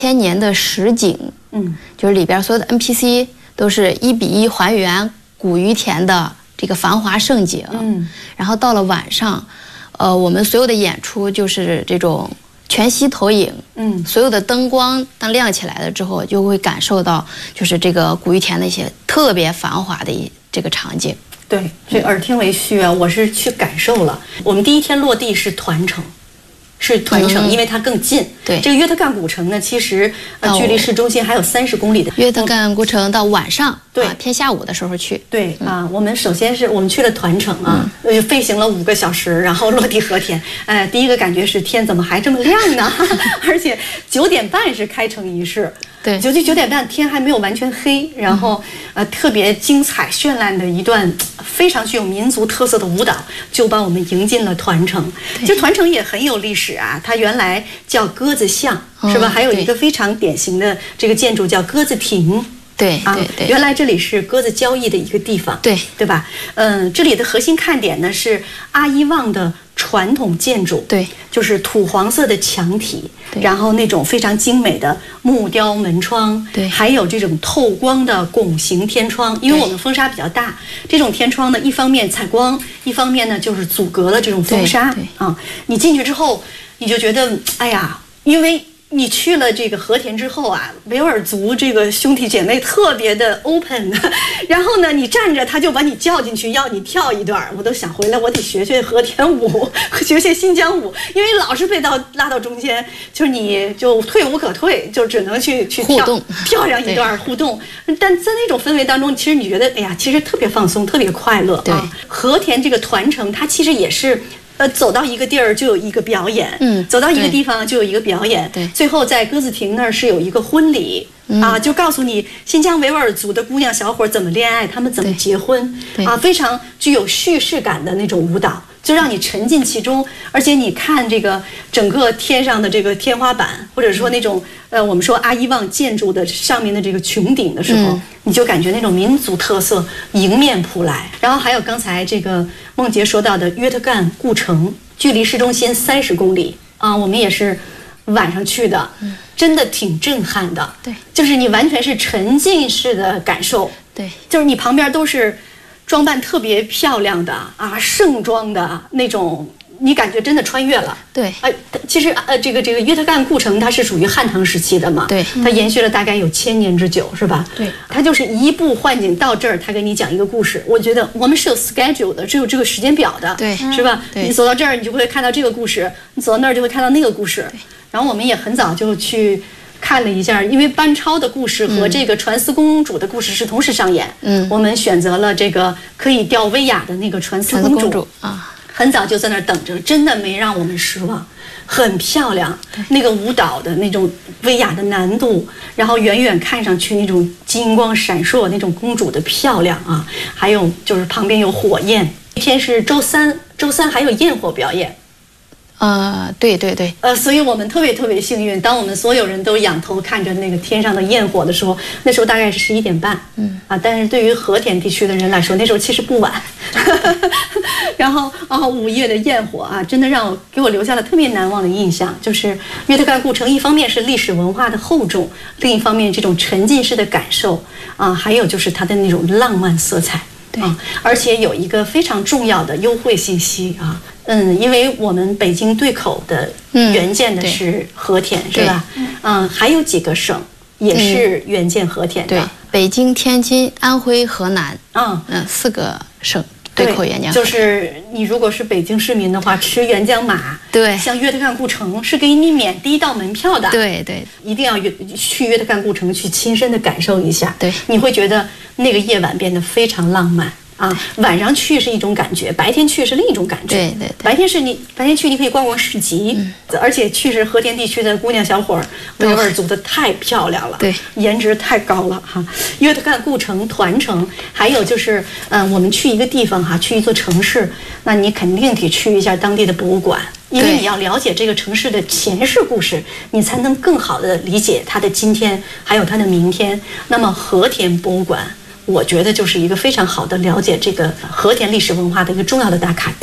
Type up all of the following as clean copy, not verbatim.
1000年的实景，就是里边所有的 NPC 都是1比1还原古于田的这个繁华盛景。然后到了晚上，我们所有的演出就是这种全息投影，所有的灯光当亮起来了之后，就会感受到就是这个古于田的一些特别繁华的这个场景。 对，这耳听为虚啊，我是去感受了。我们第一天落地是团城。因为它更近。 对， 这个约特干古城呢，其实距离市中心还有30公里的。 约特干古城到晚上， 对， 偏下午的时候去。 对啊，我们首先是我们去了团城啊，飞行了5个小时，然后落地和田。第一个感觉是天怎么还这么亮呢？而且9点半是开城仪式。 对 ，9点半天还没有完全黑，然后特别精彩绚烂的一段非常具有民族特色的舞蹈，就把我们迎进了团城。其实团城也很有历史啊，它原来叫鸽子巷，是吧？还有一个非常典型的这个建筑叫鸽子亭。 对， 原来这里是鸽子交易的一个地方，对吧？这里的核心看点呢是阿伊旺的传统建筑， 对， 就是土黄色的墙体，然后那种非常精美的木雕门窗， 对， 还有这种透光的拱形天窗。因为我们风沙比较大，这种天窗呢，一方面采光，一方面呢就是阻隔了这种风沙。你进去之后，你就觉得，哎呀，因为你去了这个和田之后啊，维吾尔族这个兄弟姐妹特别的 open， 然后呢，你站着他就把你叫进去，要你跳一段，我都想回来，我得学学和田舞，学学新疆舞，因为老是被拉到中间，就是你就退无可退，就只能去跳上一段互动。但在那种氛围当中，其实你觉得，哎呀，其实特别放松，特别快乐啊。和田这个团城，它其实也是。走到一个地儿就有一个表演，走到一个地方就有一个表演， 对， 最后在鸽子亭那儿是有一个婚礼，就告诉你新疆维吾尔族的姑娘小伙怎么恋爱，他们怎么结婚，非常具有叙事感的那种舞蹈，就让你沉浸其中。而且你看这个整个天上的这个天花板，或者说那种我们说阿伊旺建筑的上面的这个穹顶的时候，你就感觉那种民族特色迎面扑来。然后还有刚才这个梦洁说到的约特干故城，距离市中心30公里啊，我们也是晚上去的，真的挺震撼的。 对， 就是你完全是沉浸式的感受。 对， 就是你旁边都是装扮特别漂亮的盛装的那种。你感觉真的穿越了。 对， 其实这个约特干故城它是属于汉唐时期的嘛， 对， 它延续了大概有1000年之久，是吧？ 对， 它就是一步换景到这儿，它给你讲一个故事。我觉得我们是有 schedule 的，是有这个时间表的， 对， 是吧？你走到这儿，你就会看到这个故事；你走到那儿，就会看到那个故事。然后我们也很早就去看了一下，因为班超的故事和这个传思公主的故事是同时上演，我们选择了这个可以吊威亚的那个传思公主啊。很早就在那儿等着，真的没让我们失望，很漂亮。那个舞蹈的那种威亚的难度，然后远远看上去那种金光闪烁，那种公主的漂亮啊，还有就是旁边有火焰。那天是周三还有焰火表演。 对， 所以我们特别幸运，当我们所有人都仰头看着那个天上的焰火的时候，那时候大概是11点半，但是对于和田地区的人来说，那时候其实不晚。然后午夜的焰火真的给我留下了特别难忘的印象。就是约特干故城，一方面是历史文化的厚重，另一方面这种沉浸式的感受还有就是它的那种浪漫色彩。 对， 而且有一个非常重要的优惠信息因为我们北京对口的援建的是和田，是吧？还有几个省也是援建和田的， 对，北京、天津、安徽、河南，4个省对口援建。 就是你如果是北京市民的话，吃援疆马， 对， 像约特干故城是给你免第1道门票的， 对， 一定要去约特干故城去亲身的感受一下， 对， 你会觉得那个夜晚变得非常浪漫。晚上去是一种感觉，白天去是另一种感觉。 对， 白天去你可以逛逛市集，而且去是和田地区的姑娘小伙维吾尔族的太漂亮了， 对， 颜值太高了约特干故城、团城，还有就是我们去一个地方去一座城市，那你肯定得去一下当地的博物馆，因为你要了解这个城市的前世故事，你才能更好的理解它的今天，还有它的明天。那么和田博物馆，我觉得就是一个非常好的了解这个和田历史文化的一个重要的打卡地。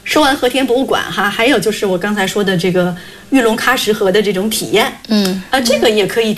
说完和田博物馆哈，还有就是我刚才说的这个玉龙喀什河的这种体验，这个也可以